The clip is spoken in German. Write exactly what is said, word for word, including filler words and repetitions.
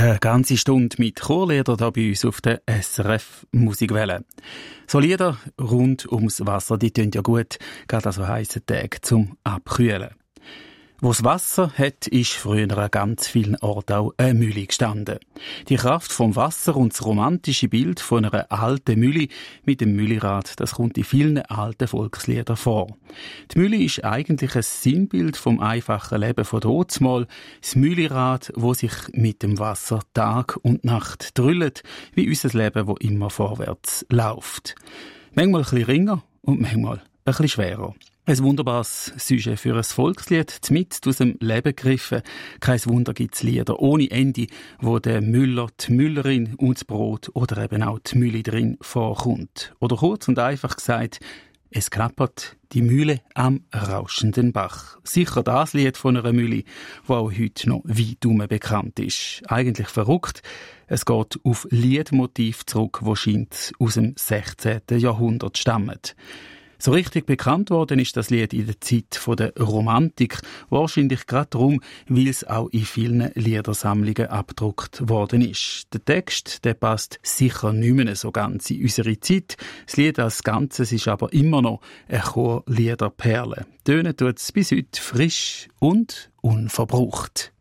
Eine ganze Stunde mit Chorliedern hier bei uns auf der S R F Musikwelle. So Lieder rund ums Wasser, die tun ja gut, gerade an so heissen Tagen zum Abkühlen. Wo das Wasser hat, ist früher an ganz vielen Orten auch eine Mühle gestanden. Die Kraft vom Wasser und das romantische Bild von einer alten Mühle mit dem Mühlrad, das kommt in vielen alten Volksliedern vor. Die Mühle ist eigentlich ein Sinnbild vom einfachen Leben von dazumal. Das Mühlrad, wo sich mit dem Wasser Tag und Nacht drüllt, wie unser Leben, wo immer vorwärts läuft. Manchmal ein bisschen ringer und manchmal ein bisschen schwerer. Ein wunderbares Sujet für ein Volkslied, mitten aus dem Leben gegriffen. Kein Wunder gibt's Lieder ohne Ende, wo der Müller, die Müllerin und das Brot oder eben auch die Mühle drin vorkommt. Oder kurz und einfach gesagt, es klappert die Mühle am rauschenden Bach. Sicher das Lied von einer Mühle, das auch heute noch weit herum bekannt ist. Eigentlich verrückt. Es geht auf Liedmotiv zurück, das scheint aus dem sechzehnten Jahrhundert stammt. So richtig bekannt worden ist das Lied in der Zeit der Romantik, wahrscheinlich gerade darum, weil es auch in vielen Liedersammlungen abgedruckt worden ist. Der Text, der passt sicher nicht mehr so ganz in unsere Zeit. Das Lied als Ganzes ist aber immer noch eine Chorliederperle. Tönen tut es bis heute frisch und unverbraucht.